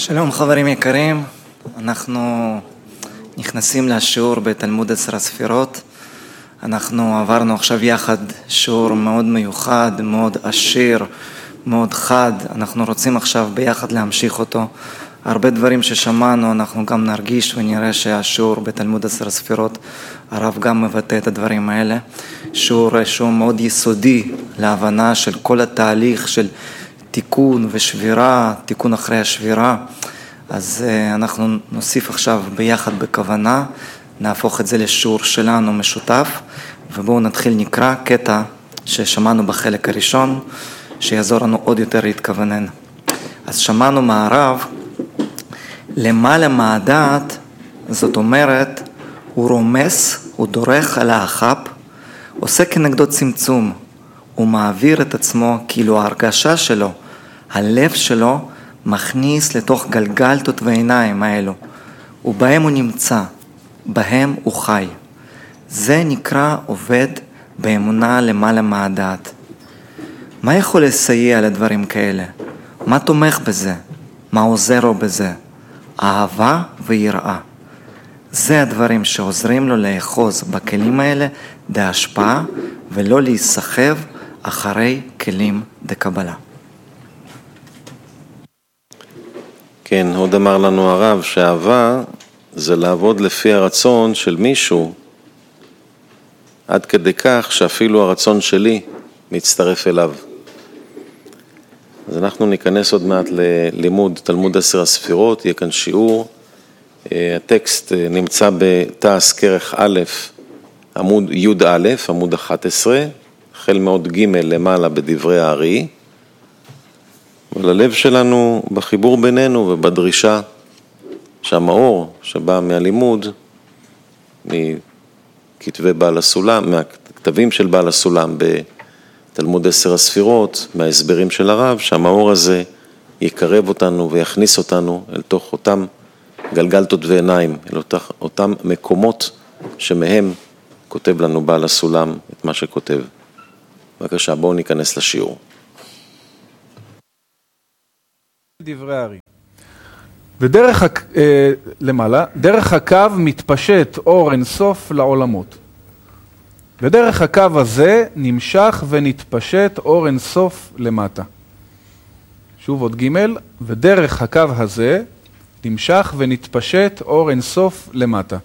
שלום חברים יקרים, אנחנו נכנסים לשיעור בתלמוד 10 הספירות. אנחנו עברנו עכשיו יחד שיעור מאוד מיוחד, מאוד עשיר, מאוד חד. אנחנו רוצים עכשיו ביחד להמשיך אותו. הרבה דברים ששמענו אנחנו גם נרגיש ונראה שהשיעור בתלמוד 10 הספירות, הרב גם מבטא את הדברים האלה. שיעור שהוא מאוד יסודי להבנה של כל התהליך של תיקון ושבירה, תיקון אחרי השבירה. אז אנחנו נוסיף עכשיו ביחד בכוונה, נהפוך את זה לשיעור שלנו משותף, ובואו נתחיל נקרא קטע ששמענו בחלק הראשון, שיעזור לנו עוד יותר להתכוונן. אז שמענו מהרב, למעלה מהדעת, זאת אומרת, הוא רומס, הוא דורך על האחפ, עושה כנגדו צמצום, הוא מעביר את עצמו, כאילו ההרגשה שלו, הלב שלו, מכניס לתוך גלגלתות ועיניים האלו, ובהם הוא נמצא, בהם הוא חי. זה נקרא עובד באמונה למעלה מהדעת. מה יכול לסייע לדברים כאלה? מה תומך בזה? מה עוזר לו בזה? אהבה ויראה. זה הדברים שעוזרים לו לאחוז בכלים האלה בהשפעה, ולא להיסחב אחרי כלים דקבלה. כן, עוד אמר לנו הרב שאהבה זה לעבוד לפי הרצון של מישהו, עד כדי כך שאפילו הרצון שלי מצטרף אליו. אז אנחנו ניכנס עוד מעט ללימוד תלמוד 10 הספירות, יהיה כאן שיעור. הטקסט נמצא בתעש כרך א', עמוד י' א', עמוד 11, החל מעוד ג' למעלה בדברי הארי. אבל הלב שלנו בחיבור בינינו ובדרישה שהמאור שבא מהלימוד, מכתבי בעל הסולם, מהכתבים של בעל הסולם בתלמוד 10 הספירות, מההסברים של הרב, שהמאור הזה יקרב אותנו ויכניס אותנו אל תוך אותם גלגלתות ועיניים, אל אותם מקומות שמהם כותב לנו בעל הסולם את מה שכותב. בבקשה, בואו ניכנס לשיעור. דברי הארי. ודרך למעלה, דרך הקו מתפשט אור אינסוף לעולמות. ודרך הקו הזה נמשך ונתפשט אור אינסוף למטה. שוב עוד ג', ודרך הקו הזה נמשך ונתפשט אור אינסוף למטה.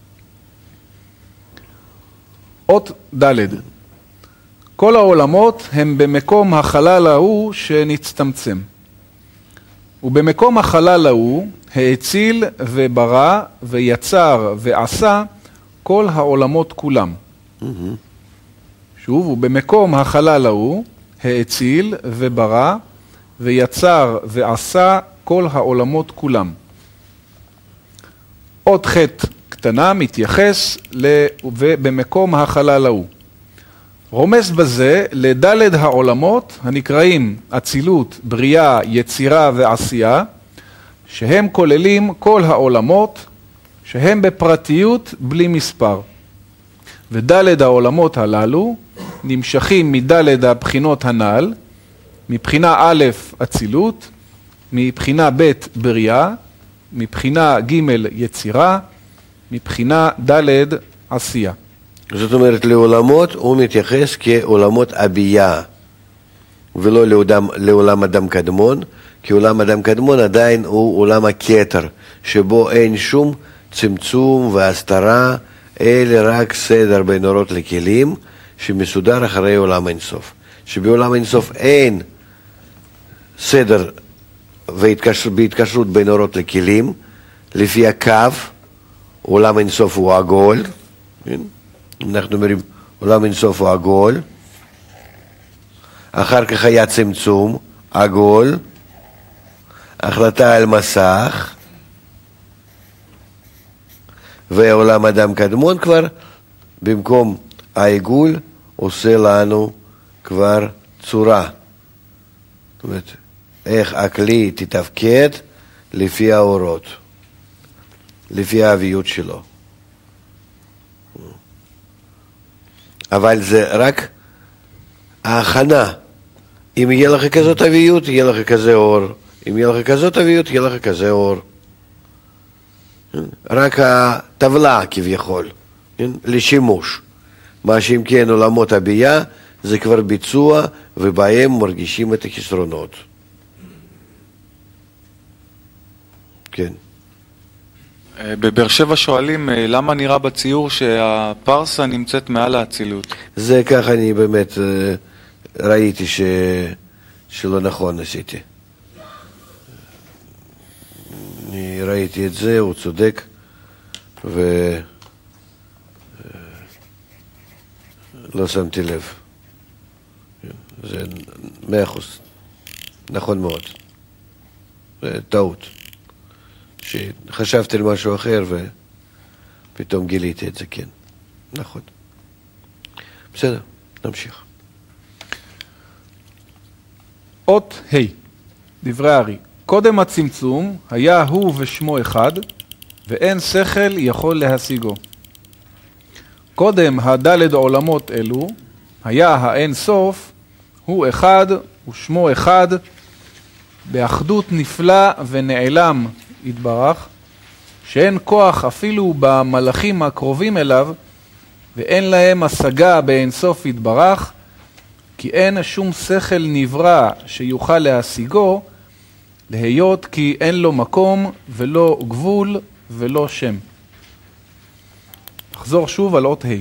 אות ד', כל העולמות הם במקום החלל ההוא שנצטמצם. ובמקום החלל ההוא האציל וברא ויצר ועשה כל העולמות כולם. שוב, ובמקום החלל ההוא האציל וברא ויצר ועשה כל העולמות כולם. עוד חטא קטנה מתייחס ובמקום החלל ההוא. רומס בזה לדלת העולמות הנקראים אצילות, בריאה, יצירה ועשייה, שהם כוללים כל העולמות, שהם בפרטיות בלי מספר. ודלת העולמות הללו נמשכים מדלת הבחינות הנ"ל, מבחינה א' אצילות, מבחינה ב' בריאה, מבחינה ג' יצירה, מבחינה ד' עשייה. זאת אומרת, לעולמות הוא מתייחס כעולמות אבייה, ולא לעולם אדם קדמון, כי עולם אדם קדמון עדיין הוא עולם הכתר, שבו אין שום צמצום והסתרה, אלא רק סדר בין אורות לכלים, שמסודר אחרי עולם אינסוף. שבעולם אינסוף אין סדר והתקשרות בין אורות לכלים, לפי הקו, עולם אינסוף הוא עגול, אנחנו אומרים, עולם אינסוף הוא עגול, אחר כך היה צמצום, עגול, החלטה על מסך, ועולם אדם קדמון כבר, במקום העיגול, עושה לנו כבר צורה. זאת אומרת, איך הכלי תתפקד לפי האורות, לפי האביות שלו. אבל זה רק ההכנה. אם יהיה לך כזאת אביות, יהיה לך כזה אור. אם יהיה לך כזאת אביות, יהיה לך כזה אור. רק הטבלה כביכול, לשימוש. מה שאם כן עולמות הבייה, זה כבר ביצוע, ובהם מרגישים את החסרונות. כן. בבאר שבע שואלים למה נראה בציור שהפרסה נמצאת מעל האצילות. זה ככה אני באמת ראיתי שלא נכון עשיתי. אני ראיתי את זה, הוא צודק, לא שמתי לב. זה 100%. נכון מאוד. זה טעות. שחשבתי על משהו אחר ופתאום גיליתי את זה, כן. נכון. בסדר, נמשיך. אות ה' דברי הארי. קודם הצמצום היה הוא ושמו אחד, ואין שכל יכול להשיגו. קודם הדלת עולמות אלו, היה האין סוף, הוא אחד ושמו אחד, באחדות נפלא ונעלם יתברך, שאין כוח אפילו במלאכים הקרובים אליו, ואין להם השגה באין סוף יתברך, כי אין שום שכל נברא שיוכל להשיגו, להיות כי אין לו מקום ולא גבול ולא שם. נחזור שוב על אות ה'.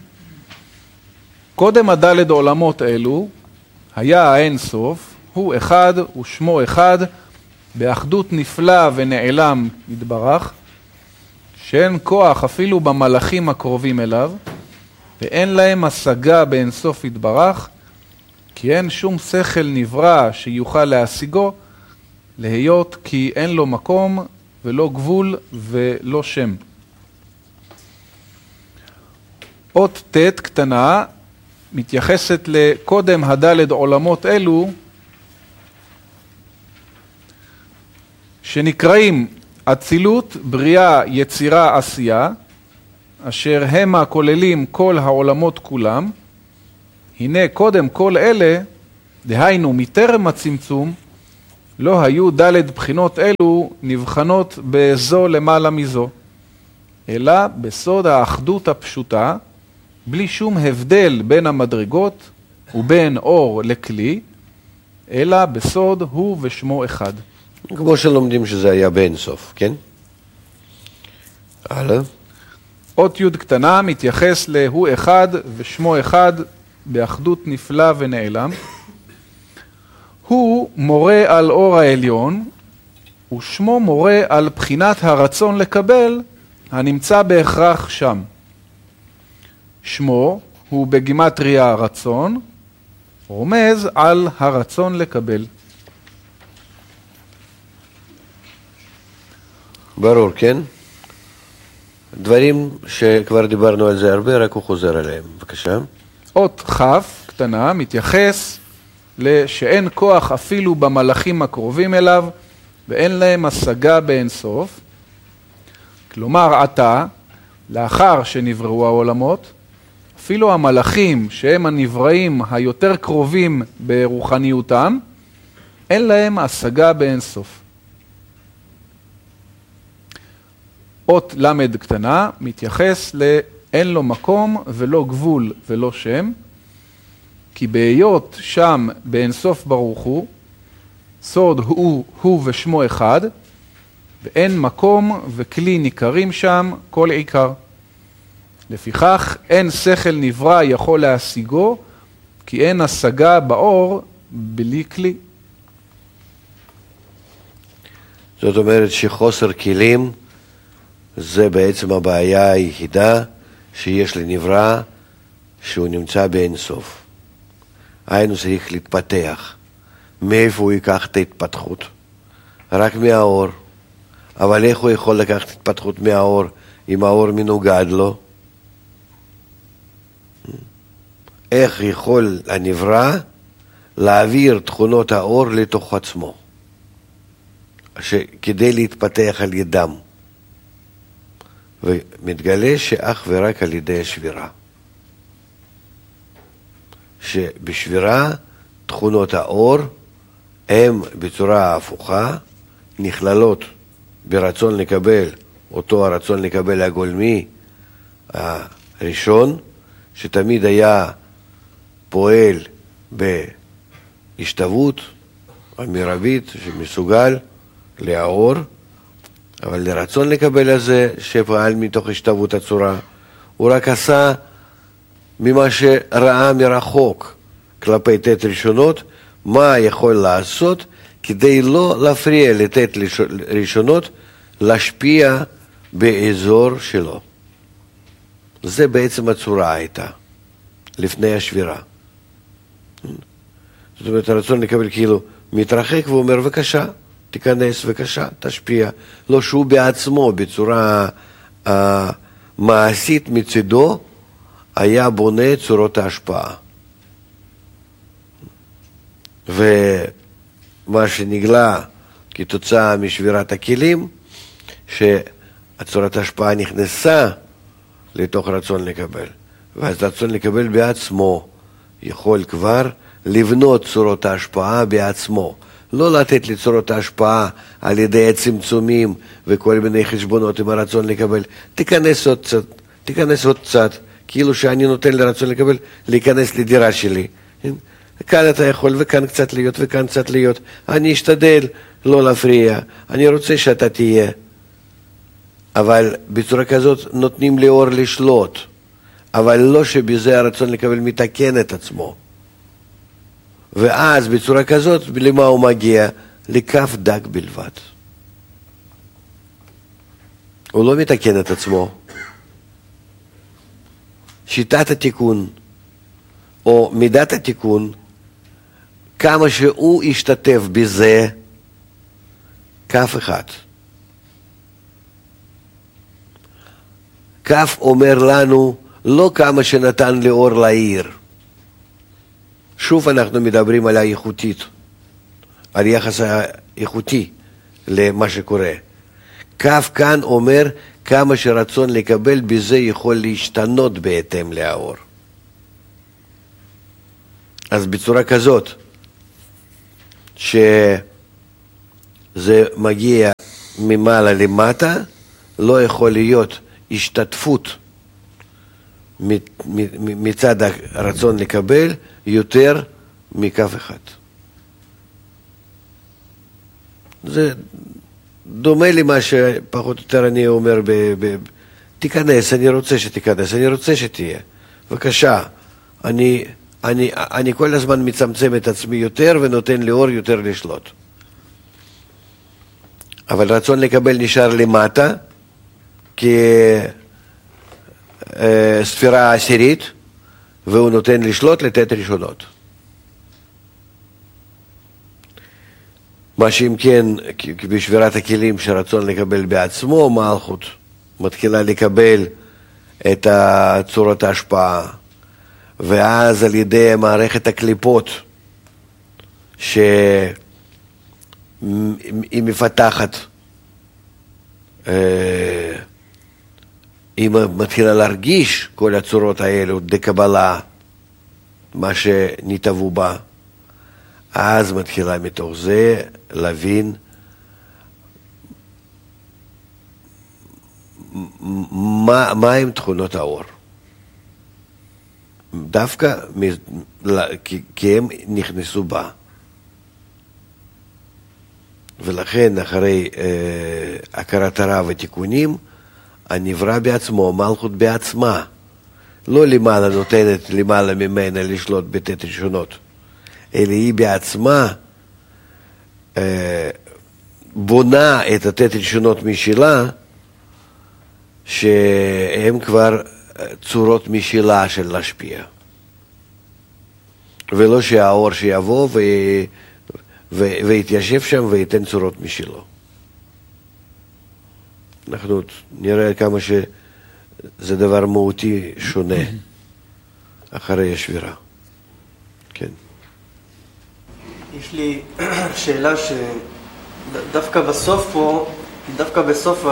קודם הדלת עולמות אלו, היה האין סוף, הוא אחד ושמו אחד, באחדות נפלא ונעלם יתברך, שאין כוח אפילו במלאכים הקרובים אליו, ואין להם השגה באין סוף יתברך, כי אין שום שכל נברא שיוכל להשיגו, להיות כי אין לו מקום ולא גבול ולא שם. אות ט' קטנה מתייחסת לקודם הדלת עולמות אלו, שנקראים אצילות, בריאה, יצירה, עשייה, אשר הם הכוללים כל העולמות כולם. הנה קודם כל אלה, דהיינו מטרם הצמצום, לא היו דלת בחינות אלו נבחנות בזו למעלה מזו, אלא בסוד האחדות הפשוטה, בלי שום הבדל בין המדרגות ובין אור לכלי, אלא בסוד הוא ושמו אחד. כמו שלומדים שזה היה באין סוף, כן? הלאה. אות י' קטנה מתייחס להוא אחד ושמו אחד באחדות נפלא ונעלם. הוא מורה על אור העליון, ושמו מורה על בחינת הרצון לקבל הנמצא בהכרח שם. שמו הוא בגימטריה רצון, רומז על הרצון לקבל. ברור, כן? דברים שכבר דיברנו על זה הרבה, רק הוא חוזר עליהם. בבקשה. אות כ' קטנה מתייחס לשאין כוח אפילו במלאכים הקרובים אליו, ואין להם השגה באין סוף. כלומר, עתה, לאחר שנבראו העולמות, אפילו המלאכים שהם הנבראים היותר קרובים ברוחניותם, אין להם השגה באין סוף. אות למד קטנה מתייחס לאין לו מקום ולא גבול ולא שם, כי בהיות שם באין סוף ברוך הוא, סוד הוא ושמו אחד, ואין מקום וכלי ניכרים שם כל עיקר. לפיכך אין שכל נברא יכול להשיגו, כי אין השגה באור בלי כלי. זאת אומרת שחוסר כלים זה בעצם הבעיה היחידה שיש לנברא, שהוא נמצא באין סוף. היינו צריך להתפתח. מאיפה הוא ייקח את ההתפתחות? רק מהאור. אבל איך הוא יכול לקחת התפתחות מהאור אם האור מנוגד לו? איך יכול הנברא להעביר תכונות האור לתוך עצמו, כדי להתפתח על ידם? ומתגלה שאך ורק על ידי השבירה. שבשבירה תכונות האור הם בצורה הפוכה נכללות ברצון לקבל, אותו הרצון לקבל הגולמי הראשון, שתמיד היה פועל בהשתוות המרבית שמסוגל לאור, אבל לרצון לקבל הזה שפעל מתוך השתוות הצורה, הוא רק עשה ממה שראה מרחוק כלפי תת ראשונות, מה יכול לעשות כדי לא להפריע לתת ראשונות להשפיע באזור שלו. זה בעצם הצורה הייתה, לפני השבירה. זאת אומרת, הרצון לקבל כאילו מתרחק ואומר, בבקשה, תיכנס, בבקשה, תשפיע. לא שהוא בעצמו, בצורה מעשית מצידו, היה בונה צורות ההשפעה. ומה שנגלה כתוצאה משבירת הכלים, שהצורת ההשפעה נכנסה לתוך רצון לקבל. ואז רצון לקבל בעצמו יכול כבר לבנות צורות ההשפעה בעצמו. לא לתת לצורות ההשפעה על ידי הצמצומים וכל מיני חשבונות עם הרצון לקבל. תיכנס עוד קצת, כאילו שאני נותן לרצון לקבל להיכנס לדירה שלי. כאן אתה יכול וכאן קצת להיות וכאן קצת להיות. אני אשתדל לא להפריע, אני רוצה שאתה תהיה. אבל בצורה כזאת נותנים לאור לשלוט, אבל לא שבזה הרצון לקבל מתקן את עצמו. ואז בצורה כזאת, למה הוא מגיע? לכף דק בלבד. הוא לא מתקן את עצמו. שיטת התיקון, או מידת התיקון, כמה שהוא ישתתף בזה, כף אחד. כף אומר לנו, לא כמה שנתן לאור לעיר. שוב אנחנו מדברים על האיכותית, על יחס האיכותי למה שקורה. כף כאן אומר כמה שרצון לקבל בזה יכול להשתנות בהתאם לאור. אז בצורה כזאת, שזה מגיע ממעלה למטה, לא יכול להיות השתתפות מצד הרצון לקבל יותר מכף אחד. זה דומה למה שפחות או יותר אני אומר, תיכנס, אני רוצה שתיכנס, אני רוצה שתהיה. בבקשה, אני כל הזמן מצמצם את עצמי יותר ונותן לאור יותר לשלוט. אבל רצון לקבל נשאר למטה, כספירה עשירית, והוא נותן לשלוט לתת ראשונות. מה שאם כן, בשבירת הכלים שרצון לקבל בעצמו, מלכות מתחילה לקבל את צורת ההשפעה, ואז על ידי מערכת הקליפות שהיא מפתחת, היא מתחילה להרגיש כל הצורות האלו דקבלה, מה שנתאבו בה, אז מתחילה מתוך זה להבין מה הם תכונות האור. דווקא כי הם נכנסו בה. ולכן אחרי הכרת הרע ותיקונים, הנברא בעצמו, מלכות בעצמה, לא למעלה נותנת למעלה ממנה לשלוט בתת ראשונות, אלא היא בעצמה בונה את התת ראשונות משלה, שהן כבר צורות משלה של להשפיע. ולא שהאור שיבוא ויתיישב שם וייתן צורות משלו. אנחנו נראה כמה שזה דבר מהותי שונה אחרי השבירה. כן. יש לי שאלה שדווקא בסוף פה, דווקא בסוף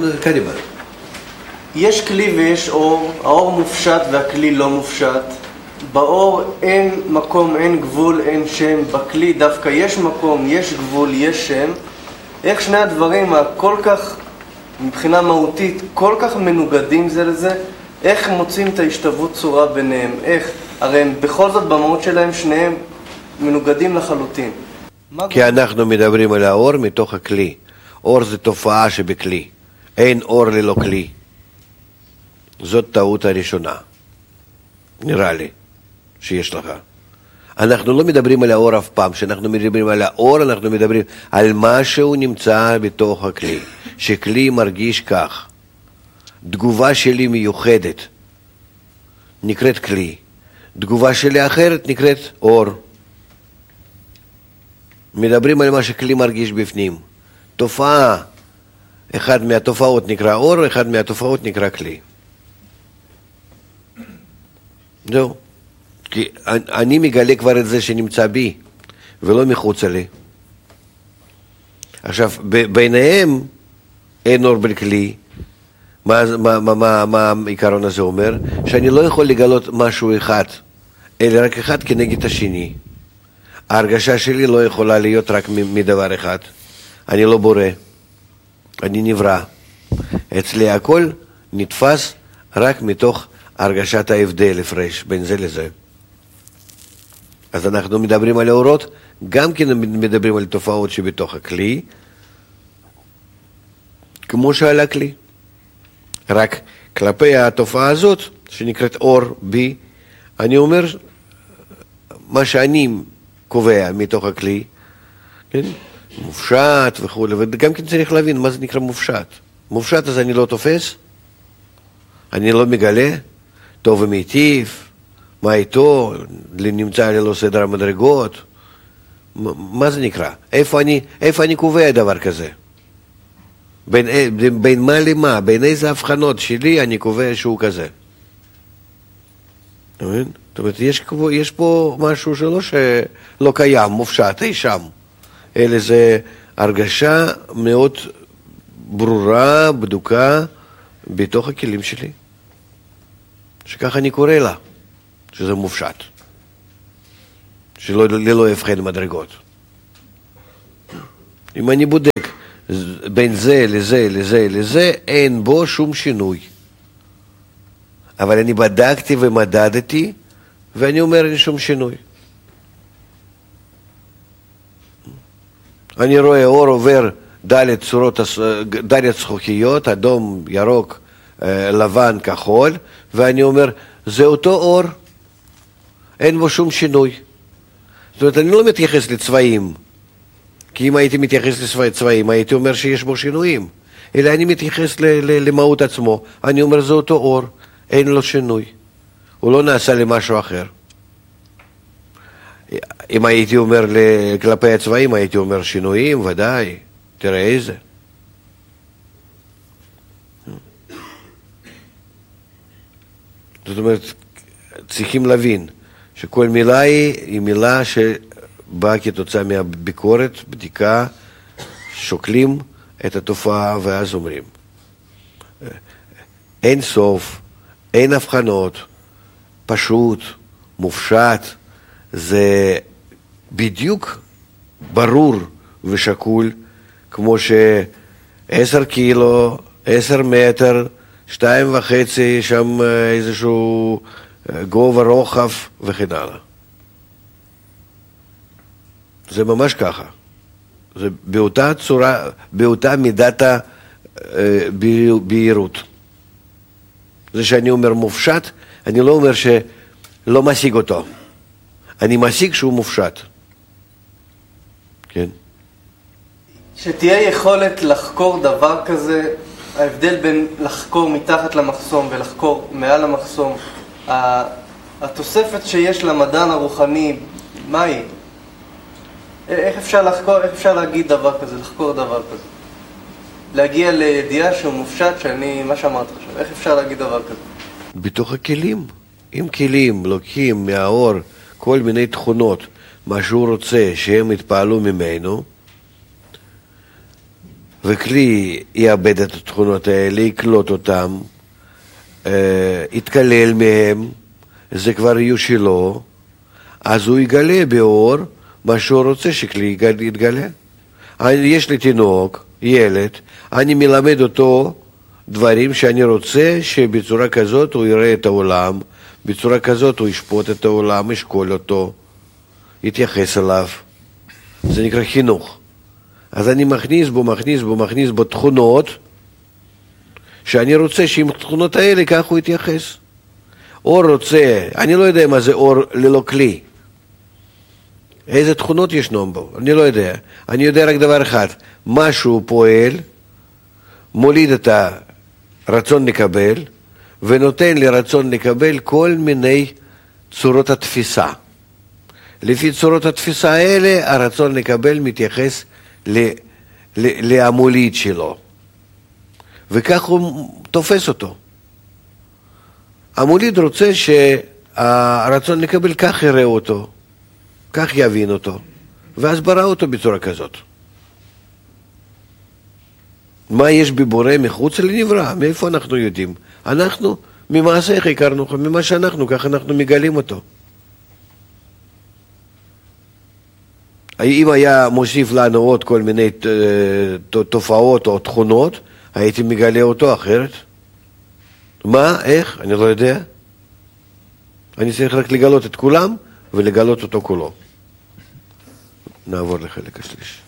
קדימה. יש כלי ויש אור, האור מופשט והכלי לא מופשט. באור אין מקום, אין גבול, אין שם, בכלי דווקא יש מקום, יש גבול, יש שם. איך שני הדברים הכל כך, מבחינה מהותית, כל כך מנוגדים זה לזה, איך מוצאים את ההשתוות צורה ביניהם? איך? הרי הם בכל זאת במהות שלהם שניהם מנוגדים לחלוטין. כי אנחנו מדברים על האור מתוך הכלי. אור זה תופעה שבכלי. אין אור ללא כלי. זאת טעות הראשונה. נראה לי שיש לך. אנחנו לא מדברים על האור אף פעם. כשאנחנו מדברים על האור, אנחנו מדברים על משהו נמצא בתוך הכלי. שכלי מרגיש כך. תגובה שלי מיוחדת נקראת כלי. תגובה שלי אחרת נקראת אור. מדברים על מה שכלי מרגיש בפנים. תופעה, אחד מהתופעות נקרא אור, אחד מהתופעות נקרא כלי. זהו. כי אני מגלה כבר את זה שנמצא בי, ולא מחוץ לי. עכשיו, ביניהם אין אור בלי כלי. מה העיקרון הזה אומר? שאני לא יכול לגלות משהו אחד, אלא רק אחד כנגד השני. ההרגשה שלי לא יכולה להיות רק מדבר אחד. אני לא בורא, אני נברא. אצלי הכל נתפס רק מתוך הרגשת ההבדל, הפרש בין זה לזה. אז אנחנו מדברים על האורות, גם כן מדברים על תופעות שבתוך הכלי, כמו שעל הכלי. רק כלפי התופעה הזאת, שנקראת אור בי, אני אומר מה שאני קובע מתוך הכלי, כן? מופשט וכו', וגם כן צריך להבין מה זה נקרא מופשט. מופשט אז אני לא תופס, אני לא מגלה, טוב ומיטיב, מה איתו, נמצא ללא סדר המדרגות, מה זה נקרא? איפה אני קובע דבר כזה? בין מה למה, בין איזה הבחנות שלי אני קובע שהוא כזה. זאת אומרת, יש פה משהו שלא קיים, מופשט, אי שם. אלא זה הרגשה מאוד ברורה, בדוקה, בתוך הכלים שלי. שככה אני קורא לה, שזה מופשט. שלא הבחן מדרגות. אם אני בודק בין זה לזה לזה לזה, אין בו שום שינוי. אבל אני בדקתי ומדדתי, ואני אומר אין שום שינוי. אני רואה אור עובר דלת זכוכיות, אדום, ירוק, לבן, כחול, ואני אומר, זה אותו אור, אין בו שום שינוי. זאת אומרת, אני לא מתייחס לצבעים, כי אם הייתי מתייחס לצבעים, הייתי אומר שיש בו שינויים. אלא אני מתייחס למהות עצמו, אני אומר, זה אותו אור, אין לו שינוי. הוא לא נעשה למשהו אחר. אם הייתי אומר כלפי הצבעים, הייתי אומר שינויים, ודאי, תראה איזה. זאת אומרת, צריכים להבין שכל מילה היא מילה שבאה כתוצאה מהביקורת, בדיקה, שוקלים את התופעה ואז אומרים. אין סוף, אין הבחנות, פשוט, מופשט, זה בדיוק ברור ושקול, כמו ש10 קילו, 10 מטר, 2.5 שם איזשהו גובה רוחב וכן הלאה. זה ממש ככה. זה באותה צורה, באותה מידת בהירות. זה שאני אומר מופשט, אני לא אומר שלא משיג אותו. אני משיג שהוא מופשט. כן. שתהיה יכולת לחקור דבר כזה, ההבדל בין לחקור מתחת למחסום ולחקור מעל המחסום, התוספת שיש למדען הרוחני, מה היא? איך אפשר לחקור, איך אפשר להגיד דבר כזה, לחקור דבר כזה? להגיע לידיעה שהוא מופשט, מה שאמרת עכשיו, איך אפשר להגיד דבר כזה? בתוך הכלים. אם כלים לוקחים מהאור כל מיני תכונות, מה שהוא רוצה שהם יתפעלו ממנו, וכלי יאבד את התכונות האלה, יקלוט אותם, יתקלל מהם, זה כבר יהיו שלו, אז הוא יגלה באור מה שהוא רוצה שכלי יתגלה. יש לי תינוק, ילד, אני מלמד אותו דברים שאני רוצה שבצורה כזאת הוא יראה את העולם, בצורה כזאת הוא ישפוט את העולם, ישקול אותו, יתייחס אליו. זה נקרא חינוך. אז אני מכניס בו תכונות שאני רוצה שעם התכונות האלה כך הוא יתייחס. אור רוצה, אני לא יודע מה זה אור ללא כלי. איזה תכונות ישנם בו, אני לא יודע. אני יודע רק דבר אחד, משהו פועל, מוליד את הרצון לקבל, ונותן לי רצון לקבל כל מיני צורות התפיסה. לפי צורות התפיסה האלה, הרצון לקבל מתייחס למוליד שלו. וכך הוא תופס אותו. המוליד רוצה שהרצון לקבל כך יראה אותו, כך יבין אותו, ואז ברא אותו בצורה כזאת. מה יש בבורא מחוץ לנברא? מאיפה אנחנו יודעים? אנחנו ממעשה איך הכרנו, ממה שאנחנו, כך אנחנו מגלים אותו. אם היה מוסיף לנו עוד כל מיני תופעות או תכונות, הייתי מגלה אותו אחרת. מה? איך? אני לא יודע. אני צריך רק לגלות את כולם ולגלות אותו כולו. נעבור לחלק השלישי.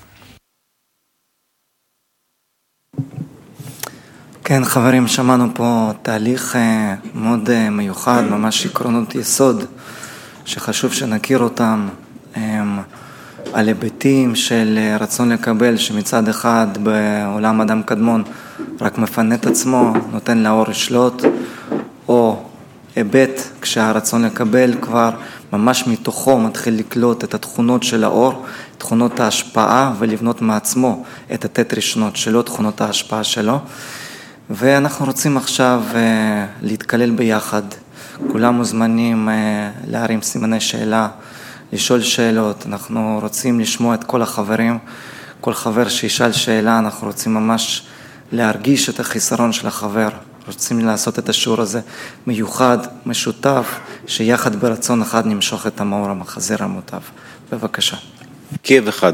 כן, חברים, שמענו פה תהליך מאוד מיוחד, ממש עקרונות יסוד, שחשוב שנכיר אותם, על היבטים של רצון לקבל, שמצד אחד בעולם אדם קדמון רק מפנה את עצמו, נותן לאור לשלוט, או היבט כשהרצון לקבל כבר ממש מתוכו מתחיל לקלוט את התכונות של האור, תכונות ההשפעה, ולבנות מעצמו את התת ראשונות שלו, תכונות ההשפעה שלו. ואנחנו רוצים עכשיו להתקלל ביחד. כולם מוזמנים להרים סימני שאלה, לשאול שאלות. אנחנו רוצים לשמוע את כל החברים. כל חבר שישאל שאלה, אנחנו רוצים ממש להרגיש את החיסרון של החבר. רוצים לעשות את השיעור הזה מיוחד, משותף, שיחד ברצון אחד נמשוך את המאור המחזיר המוטב. בבקשה. קייב אחד.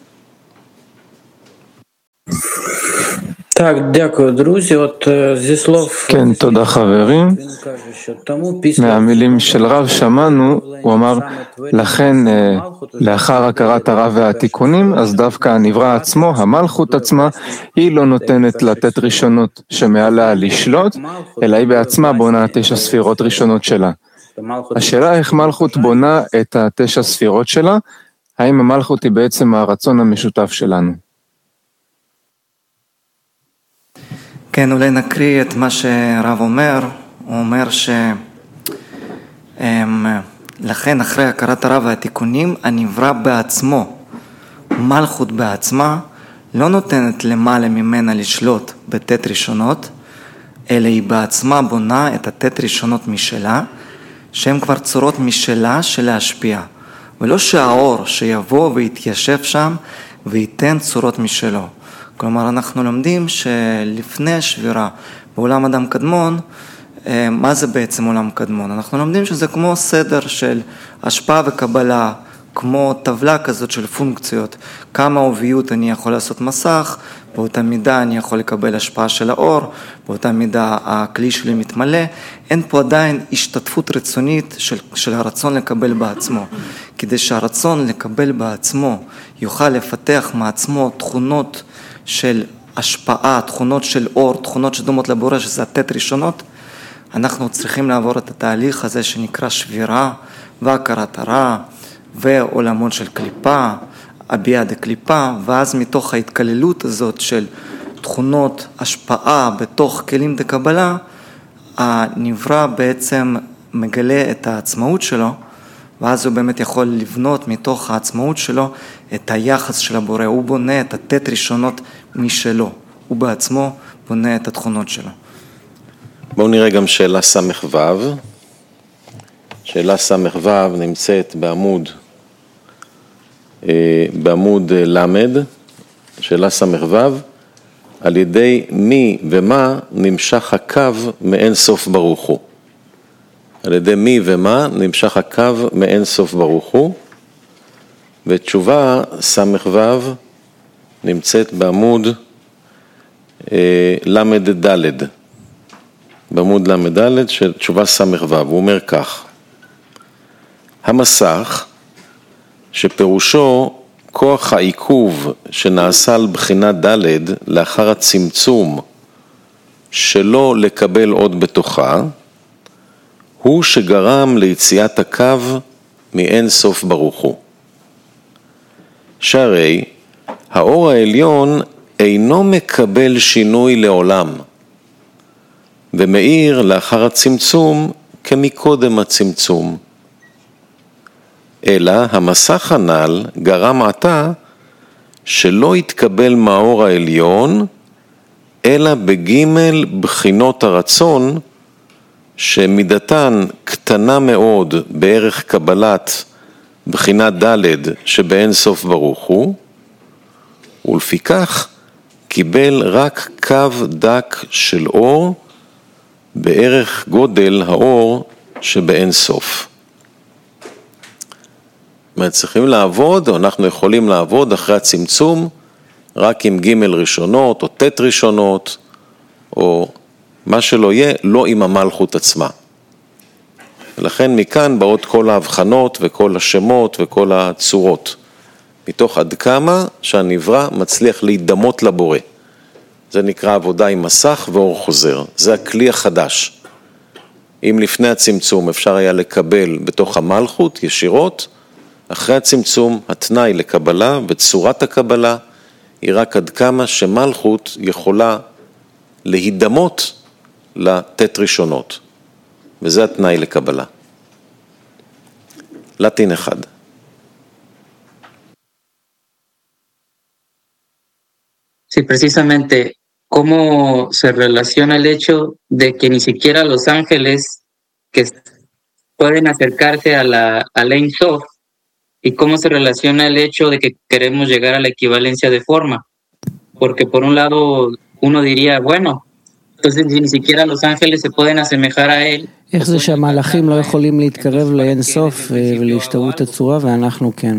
כן, תודה חברים. מהמילים של רב שמענו, הוא אמר, לכן לאחר הכרת הרב והתיקונים, אז דווקא הנברא עצמו, המלכות עצמה, היא לא נותנת לתת ראשונות שמעלה לשלוט, אלא היא בעצמה בונה 9 ספירות ראשונות שלה. השאלה איך מלכות בונה את 9 ספירות שלה, האם המלכות היא בעצם הרצון המשותף שלנו? כן, אולי נקריא את מה שרב אומר. הוא אומר לכן אחרי הכרת הרב והתיקונים, הנברא בעצמו, מלכות בעצמה, לא נותנת למעלה ממנה לשלוט בתת ראשונות, אלא היא בעצמה בונה את התת ראשונות משלה, שהן כבר צורות משלה של להשפיע, ולא שהאור שיבוא ויתיישב שם וייתן צורות משלו. כלומר, אנחנו לומדים שלפני השבירה בעולם אדם קדמון, מה זה בעצם עולם קדמון? אנחנו לומדים שזה כמו סדר של השפעה וקבלה, כמו טבלה כזאת של פונקציות. כמה עוביות אני יכול לעשות מסך, באותה מידה אני יכול לקבל השפעה של האור, באותה מידה הכלי שלי מתמלא. אין פה עדיין השתתפות רצונית של הרצון לקבל בעצמו. כדי שהרצון לקבל בעצמו יוכל לפתח מעצמו תכונות של השפעה, תכונות של אור, תכונות שדומות לבורא, שזה התת ראשונות, אנחנו צריכים לעבור את התהליך הזה שנקרא שבירה והכרת הרע ועולמות של קליפה, הביאה דקליפה, ואז מתוך ההתקללות הזאת של תכונות השפעה בתוך כלים דקבלה, הנברא בעצם מגלה את העצמאות שלו, ואז הוא באמת יכול לבנות מתוך העצמאות שלו את היחס של הבורא. הוא בונה את התת ראשונות משלו. הוא בעצמו בונה את התכונות שלו. בואו נראה גם שאלה סמך וו. שאלה סמך וו נמצאת בעמוד למד. שאלה סמך וו. על ידי מי ומה נמשך הקו מאין סוף ברוך הוא. על ידי מי ומה נמשך הקו מאין סוף ברוך הוא, ותשובה סמ"ו נמצאת בעמוד למד ד', בעמוד למד ד' של תשובה סמ"ו, הוא אומר כך: המסך שפירושו כוח העיכוב שנעשה על בחינת ד' לאחר הצמצום שלא לקבל עוד בתוכה, הוא שגרם ליציאת הקו מאין סוף ברוך הוא. שהרי האור העליון אינו מקבל שינוי לעולם, ומאיר לאחר הצמצום כמקודם הצמצום. אלא המסך הנ"ל גרם עתה שלא יתקבל מהאור העליון, אלא בגימל בחינות הרצון, שמידתן קטנה מאוד בערך קבלת בחינת ד' שבאין סוף ברוך הוא, ולפיכך קיבל רק קו דק של אור בערך גודל האור שבאין סוף. זאת אומרת, צריכים לעבוד, או אנחנו יכולים לעבוד אחרי הצמצום, רק עם ג' ראשונות, או ט' ראשונות, או מה שלא יהיה, לא עם המלכות עצמה. ולכן מכאן באות כל ההבחנות, וכל השמות, וכל הצורות. מתוך עד כמה שהנברא מצליח להידמות לבורא. זה נקרא עבודה עם מסך ואור חוזר. זה הכלי החדש. אם לפני הצמצום אפשר היה לקבל בתוך המלכות ישירות, אחרי הצמצום התנאי לקבלה וצורת הקבלה היא רק עד כמה שמלכות יכולה להידמות לתת ראשונות. וזה התנאי לקבלה. לטין אחד. Sí, precisamente, ¿cómo se relaciona el hecho de que ni siquiera los ángeles que pueden acercarse a la Ein Sof, y cómo se relaciona el hecho de que queremos llegar a la equivalencia de forma? Porque por un lado uno diría, bueno, entonces ni siquiera los ángeles se pueden asemejar a él. איך זה שהמלאכים לא יכולים להתקרב לאין סוף ולהשתוות הצורה ואנחנו כן?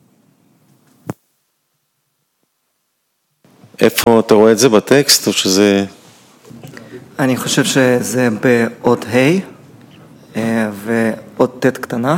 איפה אתה רואה את זה בטקסט או שזה... אני חושב שזה באות ה' ואות ט' קטנה.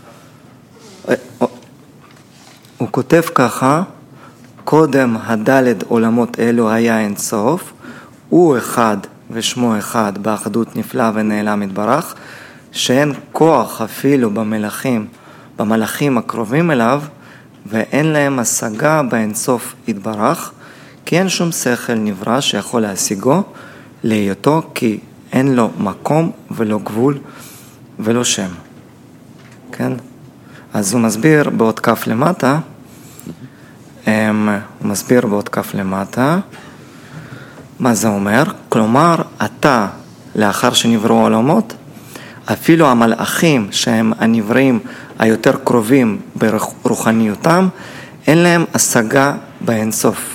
הוא כותב ככה: קודם הדלת עולמות אלו היה אין סוף, הוא אחד ושמו אחד באחדות נפלא ונעלם יתברך, שאין כוח אפילו במלאכים הקרובים אליו, ואין להם השגה באין סוף יתברך, כי אין שום שכל נברא שיכול להשיגו להיותו, כי אין לו מקום ולא גבול ולא שם. כן? אז הוא מסביר בעוד כף למטה, מה זה אומר? כלומר, אתה, לאחר שנבראו העולמות, אפילו המלאכים שהם הנבראים היותר קרובים ברוחניותם, אין להם השגה באין סוף.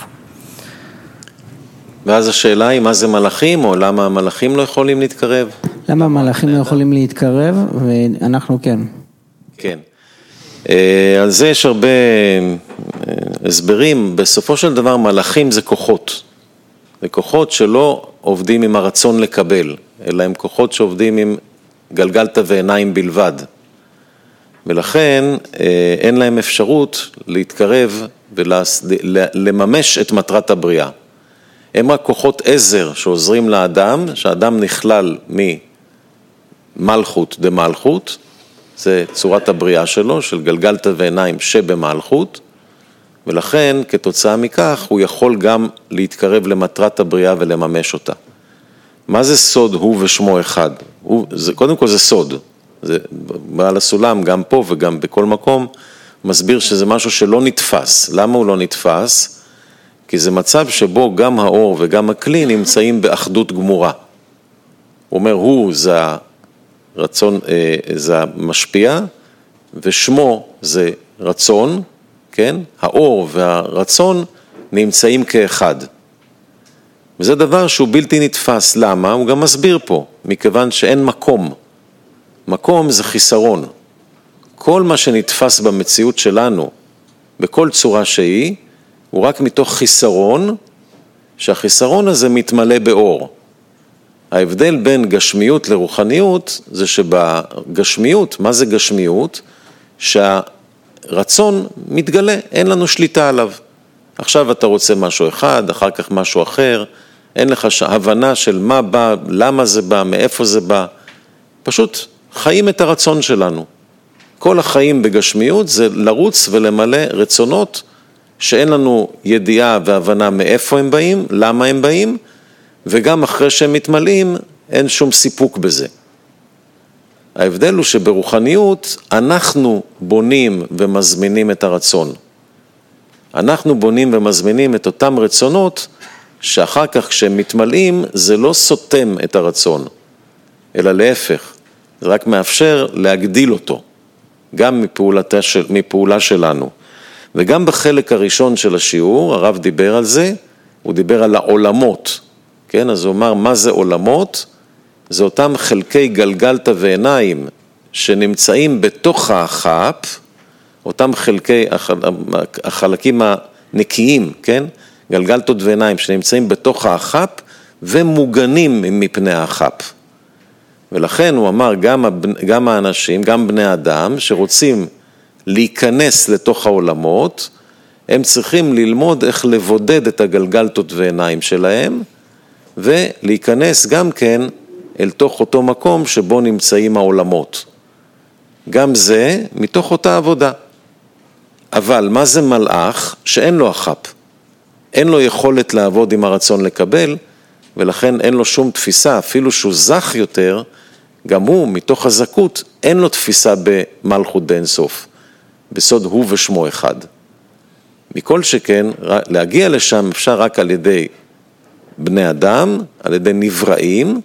ואז השאלה היא מה זה מלאכים, או למה המלאכים לא יכולים להתקרב? למה המלאכים לא יכולים להתקרב ואנחנו כן? כן. על זה יש הרבה הסברים. בסופו של דבר מלאכים זה כוחות. זה כוחות שלא עובדים עם הרצון לקבל, אלא הם כוחות שעובדים עם גלגלת ועיניים בלבד. ולכן אין להם אפשרות להתקרב ולממש את מטרת הבריאה. הם רק כוחות עזר שעוזרים לאדם, שהאדם נכלל ממלכות דמלכות, זה צורת הבריאה שלו, של גלגלת ועיניים שבמלכות, ולכן כתוצאה מכך הוא יכול גם להתקרב למטרת הבריאה ולממש אותה. מה זה סוד הוא ושמו אחד? קודם כל זה סוד, זה בעל הסולם גם פה וגם בכל מקום, מסביר שזה משהו שלא נתפס. למה הוא לא נתפס? כי זה מצב שבו גם האור וגם הכלי נמצאים באחדות גמורה. הוא אומר, הוא זה הרצון, זה המשפיע, ושמו זה רצון, כן? האור והרצון נמצאים כאחד. וזה דבר שהוא בלתי נתפס. למה? הוא גם מסביר פה, מכיוון שאין מקום מקום זה חיסרון. כל מה שנתפס במציאות שלנו, בכל צורה שהיא, הוא רק מתוך חיסרון, שהחיסרון הזה מתמלא באור. ההבדל בין גשמיות לרוחניות זה שבגשמיות, מה זה גשמיות? שהרצון מתגלה, אין לנו שליטה עליו. עכשיו אתה רוצה משהו אחד, אחר כך משהו אחר, אין לך הבנה של מה בא, למה זה בא, מאיפה זה בא. פשוט חיים את הרצון שלנו. כל החיים בגשמיות זה לרוץ ולמלא רצונות שאין לנו ידיעה והבנה מאיפה הם באים, למה הם באים, וגם אחרי שהם מתמלאים אין שום סיפוק בזה. ההבדל הוא שברוחניות אנחנו בונים ומזמינים את הרצון. אנחנו בונים ומזמינים את אותם רצונות שאחר כך כשהם מתמלאים זה לא סותם את הרצון, אלא להפך, זה רק מאפשר להגדיל אותו, גם מפעולה שלנו. וגם בחלק הראשון של השיעור, הרב דיבר על זה, הוא דיבר על העולמות, כן? אז הוא אמר מה זה עולמות? זה אותם חלקי גלגלתא ועיניים שנמצאים בתוך החפ, אותם החלקים הנקיים, כן? גלגלתות ועיניים שנמצאים בתוך החפ ומוגנים מפני החפ. ולכן הוא אמר גם האנשים, גם בני אדם שרוצים להיכנס לתוך העולמות, הם צריכים ללמוד איך לבודד את הגלגלתות ועיניים שלהם, ולהיכנס גם כן אל תוך אותו מקום שבו נמצאים העולמות. גם זה מתוך אותה עבודה. אבל מה זה מלאך שאין לו החפ? אין לו יכולת לעבוד עם הרצון לקבל, ולכן אין לו שום תפיסה, אפילו שהוא זך יותר, גם הוא מתוך הזכות אין לו תפיסה במלכות באינסוף, בסוד הוא ושמו אחד. מכל שכן, להגיע לשם אפשר רק על ידי בני אדם, על ידי נבראים,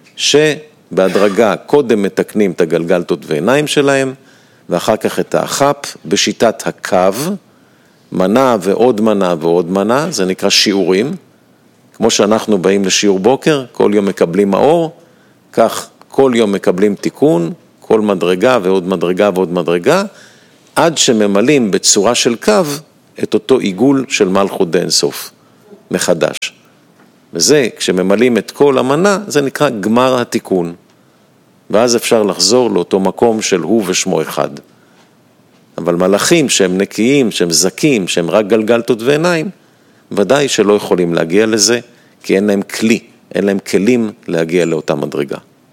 שבהדרגה קודם מתקנים את הגלגלתות ועיניים שלהם, ואחר כך את החפ בשיטת הקו, מנה ועוד מנה ועוד מנה, זה נקרא שיעורים, כמו שאנחנו באים לשיעור בוקר, כל יום מקבלים האור, כך כל יום מקבלים תיקון, כל מדרגה ועוד מדרגה ועוד מדרגה, עד שממלאים בצורה של קו את אותו עיגול של מלכות באינסוף, מחדש. וזה, כשממלאים את כל המנה, זה נקרא גמר התיקון. ואז אפשר לחזור לאותו מקום של הוא ושמו אחד. אבל מלאכים שהם נקיים, שהם זקים, שהם רק גלגלתות ועיניים, ודאי שלא יכולים להגיע לזה, כי אין להם כלי, אין להם כלים להגיע לאותה מדרגה.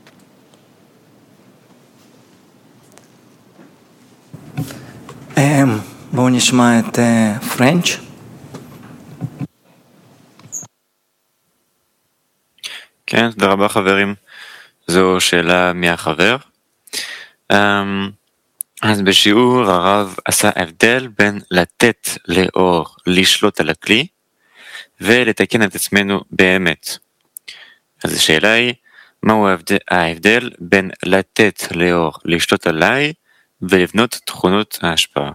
בואו נשמע את פרנץ'. כן, תודה רבה חברים. זו שאלה מהחבר. אז בשיעור הרב עשה הבדל בין לתת לאור לשלוט על הכלי ולתקן את עצמנו באמת. אז השאלה היא, מהו ההבדל בין לתת לאור לשלוט עליי ולבנות תכונות ההשפעה?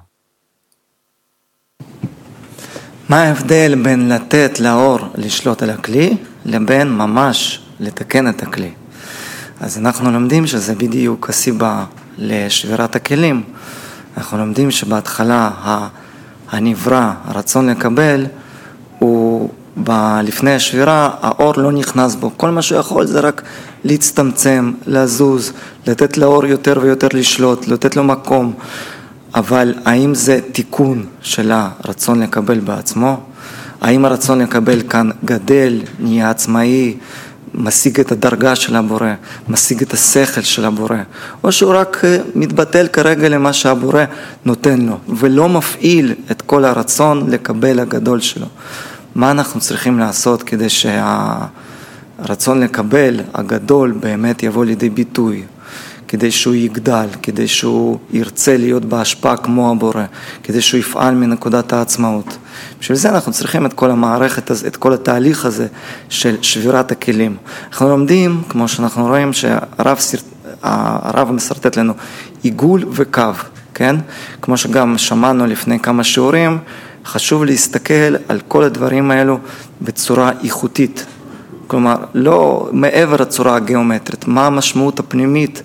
מה ההבדל בין לתת לאור לשלוט על הכלי לבין ממש לתקן את הכלי? אז אנחנו לומדים שזה בדיוק הסיבה לשבירת הכלים. אנחנו לומדים שבהתחלה הנברא, הרצון לקבל, הוא לפני השבירה, האור לא נכנס בו. כל מה שהוא יכול זה רק להצטמצם, לזוז, לתת לאור יותר ויותר לשלוט, לתת לו מקום. אבל האם זה תיקון של הרצון לקבל בעצמו? האם הרצון לקבל כאן גדל, נהיה עצמאי, משיג את הדרגה של הבורא, משיג את השכל של הבורא, או שהוא רק מתבטל כרגע למה שהבורא נותן לו, ולא מפעיל את כל הרצון לקבל הגדול שלו? מה אנחנו צריכים לעשות כדי שהרצון לקבל הגדול באמת יבוא לידי ביטוי? כדי שהוא יגדל, כדי שהוא ירצה להיות בהשפעה כמו הבורא, כדי שהוא יפעל מנקודת העצמאות. בשביל זה אנחנו צריכים את כל המערכת הזה, את כל התהליך הזה של שבירת הכלים. אנחנו לומדים, כמו שאנחנו רואים, שהרב מסרטט לנו עיגול וקו, כן? כמו שגם שמענו לפני כמה שיעורים, חשוב להסתכל על כל הדברים האלו בצורה איכותית. כלומר, לא מעבר הצורה הגיאומטרית, מה המשמעות הפנימית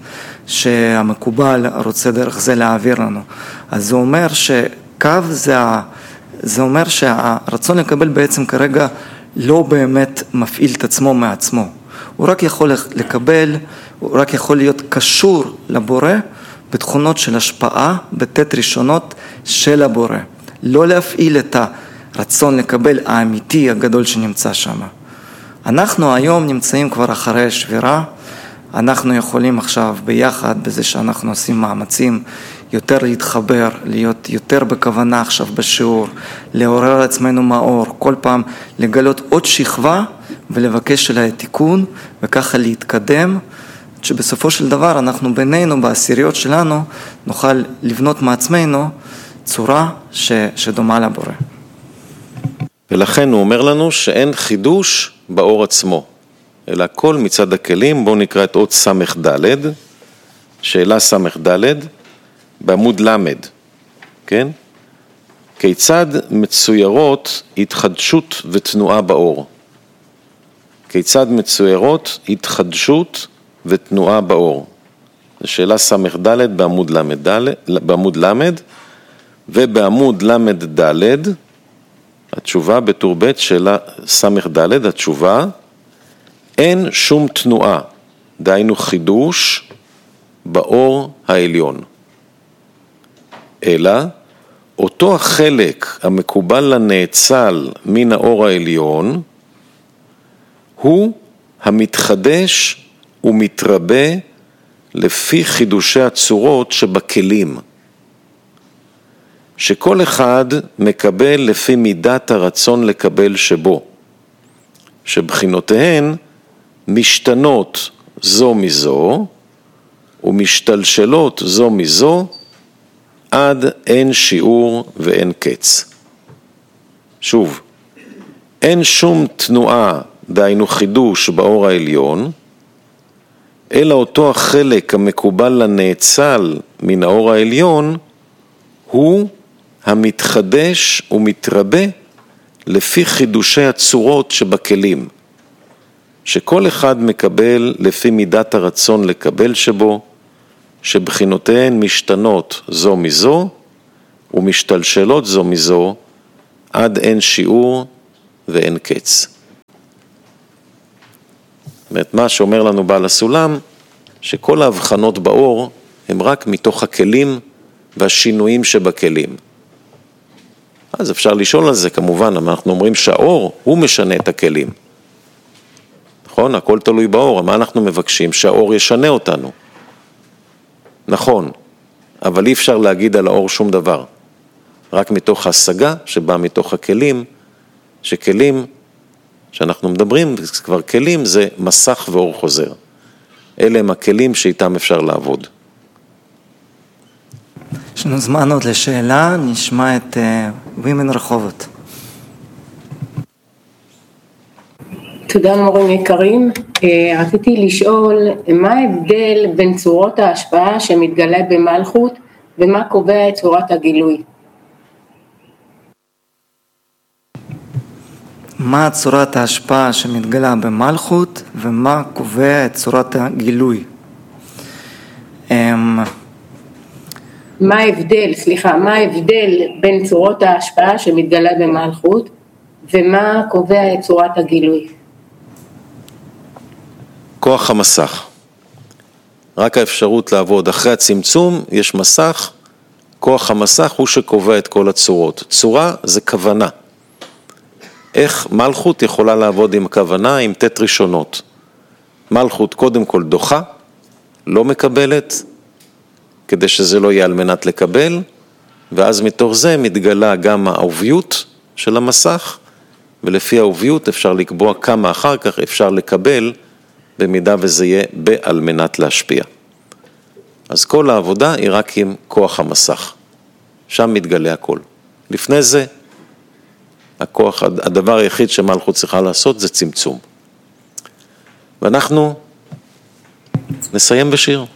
שהמקובל רוצה דרך זה להעביר לנו. אז זה אומר שקו זה אומר שהרצון לקבל בעצם כרגע לא באמת מפעיל את עצמו מעצמו. הוא רק יכול לקבל, הוא רק יכול להיות קשור לבורא בתכונות של השפעה, בתת ראשונות של הבורא. לא להפעיל את הרצון לקבל האמיתי הגדול שנמצא שם. אנחנו היום נמצאים כבר אחרי שבירה, אנחנו יכולים עכשיו ביחד, בזה שאנחנו עושים מאמצים, יותר להתחבר, להיות יותר בכוונה עכשיו בשיעור, לעורר עצמנו מאור, כל פעם לגלות עוד שכבה ולבקש שלה תיקון, וככה להתקדם, שבסופו של דבר אנחנו בינינו, בעשיריות שלנו, נוכל לבנות מעצמנו צורה שדומה לבורא. ולכן הוא אומר לנו שאין חידוש באור עצמו, אלא הכל מצד הכלים. בואו נקרא את עוד סמך ד', שאלה סמך ד', בעמוד למד, כן? כיצד מצוירות התחדשות ותנועה באור? כיצד מצוירות התחדשות ותנועה באור? זו שאלה סמך ד' בעמוד למד, ובעמוד למד ד', התשובה בטור ב' שאלה סמך ד', התשובה, אין שום תנועה, דהיינו חידוש באור העליון. אלא אותו החלק המקובל לנאצל מן האור העליון, הוא המתחדש ומתרבה לפי חידושי הצורות שבכלים, שכל אחד מקבל לפי מידת הרצון לקבל שבו, שבחינותיהן משתנות זו מזו ומשתלשלות זו מזו עד אין שיעור ואין קץ. שוב, אין שום תנועה, דהיינו חידוש באור העליון, אלא אותו החלק המקובל לנאצל מן האור העליון, הוא המתחדש ומתרבה לפי חידושי הצורות שבכלים, שכל אחד מקבל לפי מידת הרצון לקבל שבו, שבחינותיהן משתנות זו מזו ומשתלשלות זו מזו עד אין שיעור ואין קץ. זאת אומרת, מה שאומר לנו בעל הסולם, שכל ההבחנות באור הם רק מתוך הכלים והשינויים שבכלים. אז אפשר לשאול על זה כמובן, אבל אנחנו אומרים שהאור הוא משנה את הכלים. נכון? הכל תלוי באור. מה אנחנו מבקשים? שהאור ישנה אותנו. נכון, אבל אי אפשר להגיד על האור שום דבר. רק מתוך השגה שבא מתוך הכלים, שכלים שאנחנו מדברים, כבר כלים זה מסך ואור חוזר. אלה הם הכלים שאיתם אפשר לעבוד. יש לנו זמן עוד לשאלה, נשמע את וימן רחובות. תודה מורים יקרים. רציתי לשאול, מה ההבדל בין צורות ההשפעה שמתגלה במלכות, ומה קובע את צורת הגילוי? מה צורת ההשפעה שמתגלה במלכות, ומה קובע את צורת הגילוי? מה ההבדל בין צורות ההשפעה שמתגלה במלכות, ומה קובע את צורת הגילוי? כוח המסך. רק האפשרות לעבוד אחרי הצמצום, יש מסך, כוח המסך הוא שקובע את כל הצורות. צורה זה כוונה. איך מלכות יכולה לעבוד עם כוונה, עם תת ראשונות? מלכות קודם כל דוחה, לא מקבלת, כדי שזה לא יהיה על מנת לקבל, ואז מתוך זה מתגלה גם העוביות של המסך, ולפי העוביות אפשר לקבוע כמה אחר כך אפשר לקבל, במידה וזה יהיה על מנת להשפיע. אז כל העבודה היא רק עם כוח המסך. שם מתגלה הכל. לפני זה, הדבר היחיד שמלכות צריכה לעשות זה צמצום. ואנחנו נסיים בשיר.